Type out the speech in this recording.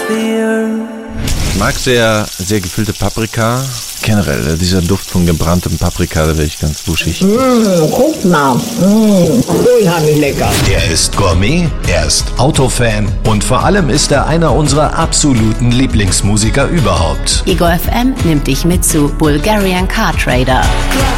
Ich mag sehr, sehr gefüllte Paprika. Generell, dieser Duft von gebranntem Paprika, da werde ich ganz wuschig. Guck mal, unheimlich lecker. Er ist Gourmet, er ist Autofan und vor allem ist er einer unserer absoluten Lieblingsmusiker überhaupt. Ego FM nimmt dich mit zu Bulgarian Car Trader.